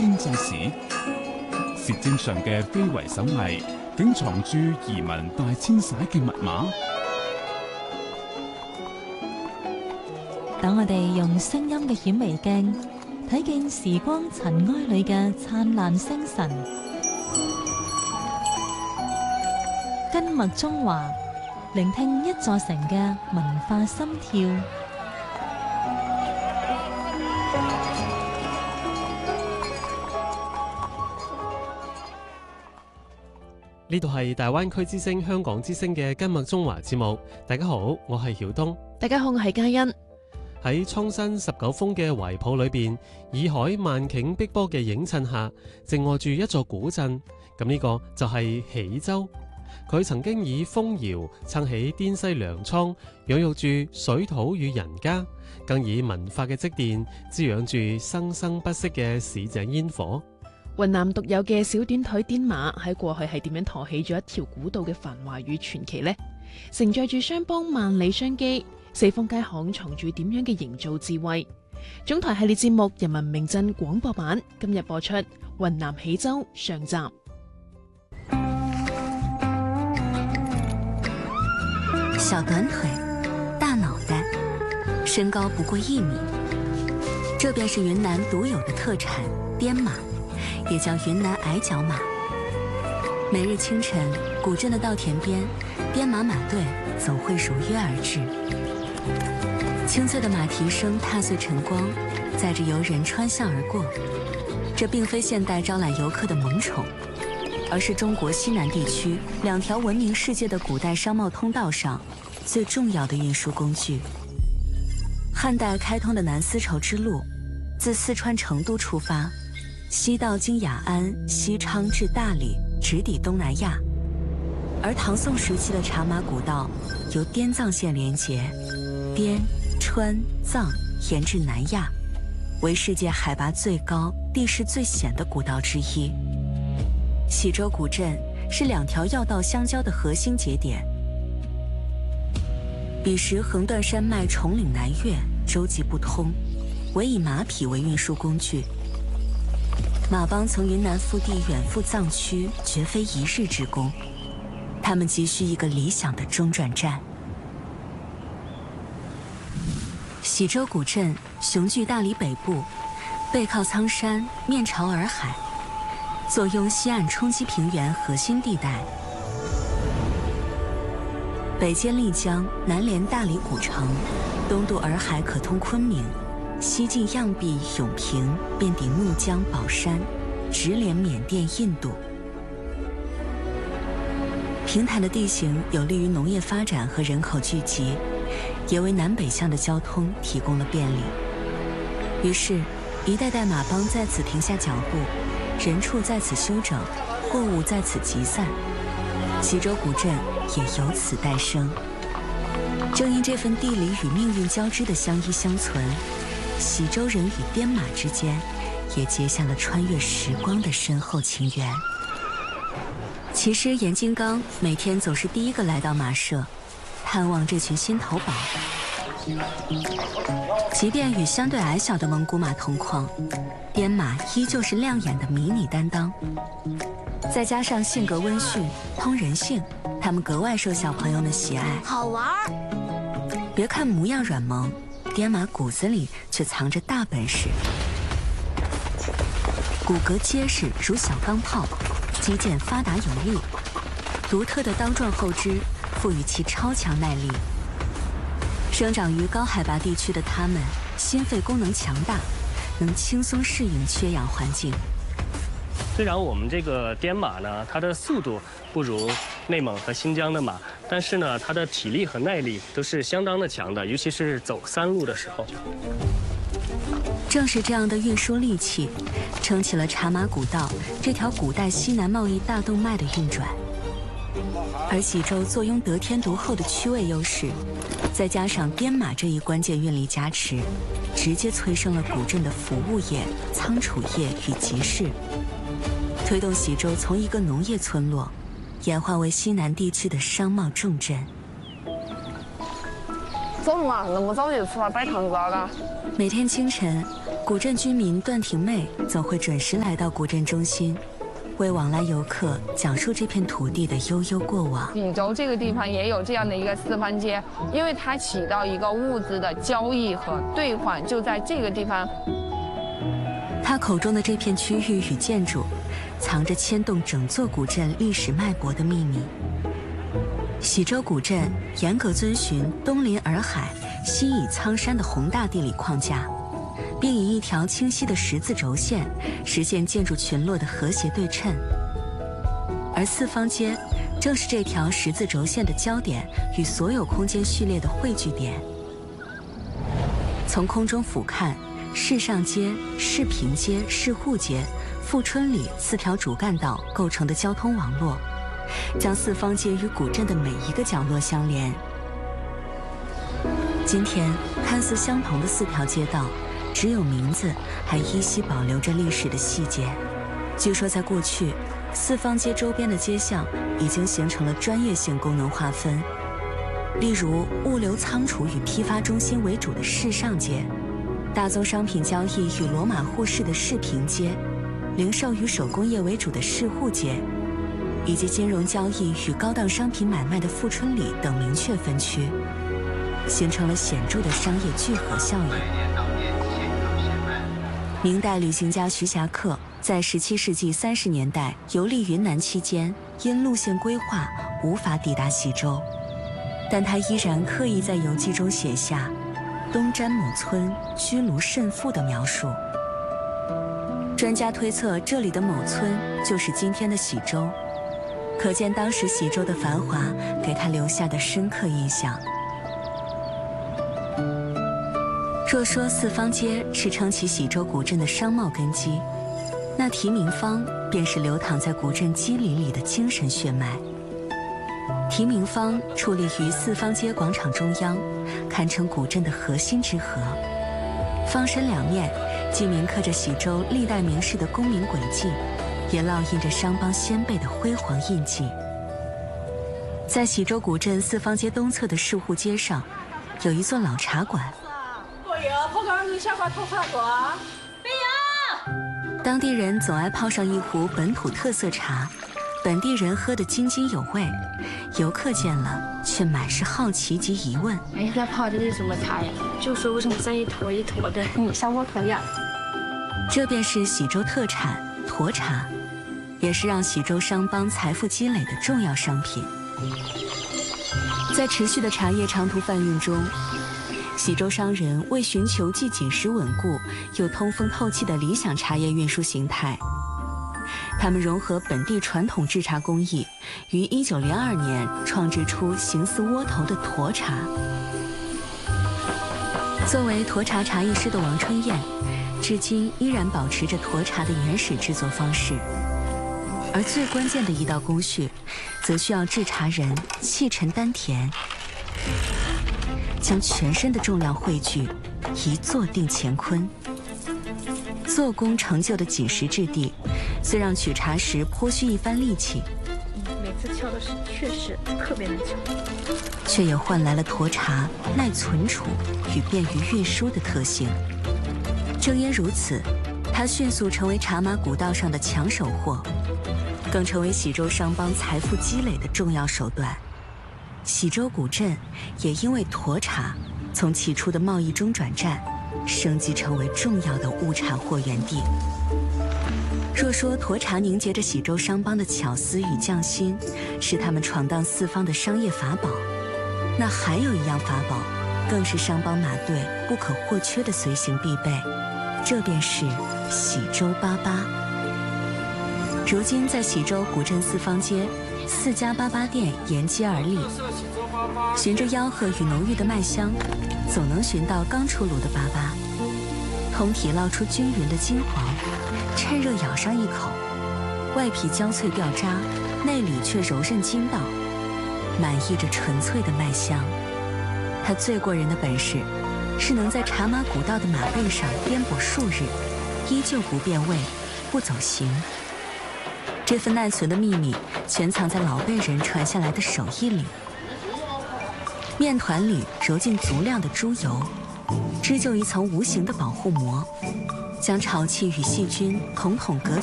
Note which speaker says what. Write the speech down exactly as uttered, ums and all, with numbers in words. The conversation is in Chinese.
Speaker 1: 編造史，舌尖上嘅非遺手藝，竟藏住移民大遷徙嘅密碼。
Speaker 2: 等我哋用聲音嘅顯微鏡睇見時光塵埃裏嘅燦爛星辰，根脈中華，聆聽一座城嘅文化心跳。
Speaker 3: 呢度係大灣區之聲香港之聲嘅根脈中華節目。大家好，我係曉東。
Speaker 4: 大家好，我係嘉欣。
Speaker 3: 喺蒼山十九峰嘅懷抱裏邊，洱海萬頃碧波嘅映襯下，靜臥住一座古鎮。咁呢個就係喜洲。佢曾經以豐饒撐起滇西糧倉，養育住水土與人家，更以文化嘅積澱滋養住生生不息嘅市井煙火。
Speaker 4: 雲南獨有嘅小短腿滇馬喺過去係點樣托起咗一條古道嘅繁華與傳奇呢？承載住商幫萬里商機，四方街巷藏住點樣嘅營造智慧？總台系列節目《人民名鎮》廣播版今日播出雲南喜洲上集。
Speaker 5: 小短腿，大腦袋，身高不過一米，這便是雲南獨有的特產滇馬，也叫雲南矮腳馬。每日清晨，古鎮的稻田邊，滇馬馬隊總會如約而至。清脆的馬蹄聲踏碎晨光，載着遊人穿巷而過。這並非現代招攬遊客的萌寵，而是中國西南地區兩條聞名世界的古代商貿通道上最重要的運輸工具。漢代開通的南絲綢之路，自四川成都出發，西到經雅安、西昌至大理，直抵東南亞。而唐宋時期的茶馬古道由滇藏線連接，滇、川、藏沿至南亞，為世界海拔最高、地勢最險的古道之一。喜洲古鎮是兩條要道相交的核心節點。彼時橫斷山脈，重嶺南越，洲際不通，唯以馬匹為運輸工具。馬幫從雲南腹地遠赴藏區，絕非一日之功。他們急需一個理想的中轉站。喜洲古鎮雄踞大理北部，背靠蒼山，面朝洱海，坐擁西岸衝積平原核心地帶。北接麗江，南連大理古城，東渡洱海可通昆明，西進漾濞、永平，遍抵怒江、保山，直連緬甸、印度。平坦的地形有利於農業發展和人口聚集，也為南北向的交通提供了便利。於是，一代代馬幫在此停下腳步，人畜在此休整，貨物在此集散，喜洲古鎮也由此誕生。正因這份地理與命運交織的相依相存，喜洲人與滇馬之間也結下了穿越時光的深厚情緣。騎師嚴金剛每天總是第一個來到馬舍，探望這群心頭寶。即便與相對矮小的蒙古馬同框，滇馬依舊是亮眼的迷你擔當。再加上性格溫馴、通人性，他們格外受小朋友的喜愛。
Speaker 6: 好玩。
Speaker 5: 別看模樣軟萌，滇馬骨子裡卻藏着大本事。骨骼結實如小鋼炮，肌腱發達有力，獨特的刀狀後肢賦予其超強耐力。生長於高海拔地區的它們，心肺功能強大，能輕鬆適應缺氧環境。
Speaker 7: 雖然我們這個滇馬呢，它的速度不如內蒙和新疆的馬，但是呢，它的體力和耐力都是相當的強的，尤其是走山路的時候。
Speaker 5: 正是這樣的運輸利器，撐起了茶馬古道這條古代西南貿易大動脈的運轉。而喜洲坐擁得天獨厚的區位優勢，再加上滇馬這一關鍵運力加持，直接催生了古鎮的服務業、倉儲業與集市，推動喜洲從一個農業村落演化為西南地區的商貿重鎮。
Speaker 6: 走嘛，那麼早就出來擺攤子了？
Speaker 5: 每天清晨， 古镇居民段廷妹总会准时来到古镇中心，为往来游客讲述这片土地的悠悠过往。
Speaker 6: 喜洲这个地方也有这样的一个四方街，因为它起到一个物资的交易和兑换，就在这个地方。
Speaker 5: 他口中的这片区域与建筑，藏着牵动整座古镇历史脉搏的秘密。喜洲古镇严格遵循东临洱海、西倚苍山的宏大地理框架，并以一条清晰的十字轴线实现建筑群落的和谐对称。而四方街正是这条十字轴线的焦点与所有空间序列的汇聚点。从空中俯瞰，市上街、市平街、市户街、富春里四条主干道构成的交通网络，将四方街与古镇的每一个角落相连。今天看似相同的四条街道，只有名字还依稀保留着历史的细节。据说在过去，四方街周边的街巷已经形成了专业性功能划分，例如物流仓储与批发中心为主的市上街，大宗商品交易与罗马互市的市平街，零售与手工业为主的市户街，以及金融交易与高档商品买卖的富春里等明确分区，形成了显著的商业聚合效应。明代旅行家徐霞客在十七世纪三十年代游历云南期间，因路线规划无法抵达喜洲，但他依然刻意在游记中写下东瞻某村居庐甚富的描述。专家推测这里的某村就是今天的喜洲，可见当时喜洲的繁华给他留下的深刻印象。若说四方街是撑起喜洲古镇的商贸根基，那提名坊便是流淌在古镇肌理里的精神血脉。提名坊矗立于四方街广场中央，堪称古镇的核心之核。坊身两面既铭刻着喜洲历代名士的功名轨迹，也烙印着商帮先辈的辉煌印记。在喜洲古镇四方街东侧的市户街上，有一座老茶馆。当地人总爱泡上一壶本土特色茶，本地人喝得津津有味，游客见了却满是好奇及疑问。
Speaker 8: 哎，那泡的是什么茶呀？就说为什么像一坨一坨的，嗯，像窝头一样。
Speaker 5: 这便是喜洲特产沱茶，也是让喜洲商帮财富积累的重要商品。在持续的茶叶长途贩运中，喜洲商人为寻求既紧实稳固又通风透气的理想茶叶运输形态，他们融合本地传统制茶工艺，于一九零二年创制出形似窝头的沱茶。作为沱茶茶艺师的王春燕，至今依然保持着沱茶的原始制作方式。而最关键的一道工序，则需要制茶人气沉丹田，将全身的重量汇聚，一坐定乾坤。做工成就的紧实质地，虽让取茶时颇需一番力气，
Speaker 8: 每次敲的是确实特别难敲，
Speaker 5: 却也换来了沱茶耐存储与便于运输的特性。正因如此，它迅速成为茶马古道上的抢手货，更成为喜洲商帮财富积累的重要手段。喜洲古镇也因为沱茶从起初的贸易中转站，升级成为重要的物产货源地。若说沱茶凝结着喜洲商帮的巧思与匠心，是他们闯荡四方的商业法宝，那还有一样法宝，更是商帮马队不可或缺的随行必备，这便是喜洲粑粑。如今在喜洲古镇四方街，四家粑粑店沿街而立，循着吆喝与浓郁的麦香，总能寻到刚出炉的粑粑，通体烙出均匀的金黄，趁热咬上一口，外皮焦脆掉渣，内里却柔韧筋道，满溢着纯粹的麦香。它最过人的本事，是能在茶马古道的马背上颠簸数日，依旧不变味，不走形。这份耐存的秘密，全藏在老辈人传下来的手艺里。面团里揉进足量的猪油， 织就一层无形的保护膜，将潮气与细菌统统隔